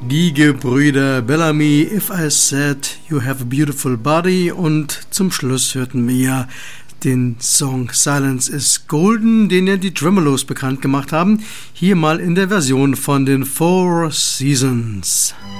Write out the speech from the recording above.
Die Gebrüder Bellamy, If I Said You Have a Beautiful Body, und zum Schluss hörten wir ja den Song Silence is Golden, den ja die Tremolos bekannt gemacht haben, hier mal in der Version von den Four Seasons.